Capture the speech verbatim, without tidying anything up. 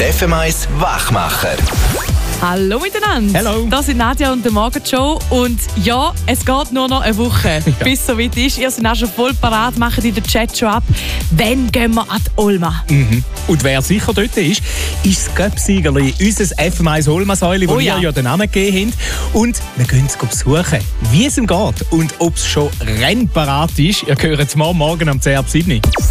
Die F M eins Wachmacher. Hallo miteinander. Hallo. Das sind Nadja und der Morgenshow. Und ja, es geht nur noch eine Woche, ja. bis es soweit ist. Ihr seid auch schon voll parat, macht in den Chat schon ab. Wann gehen wir an die Olma? Mhm. Und wer sicher dort ist, ist das Göpsiegerli, unser F M eins Olma-Säule, wo oh, wir ja. ja den Namen gegeben haben. Und wir gehen es besuchen, wie es ihm geht und ob es schon rennparat ist. Ihr hört es morgen, morgen am zehn ab sieben.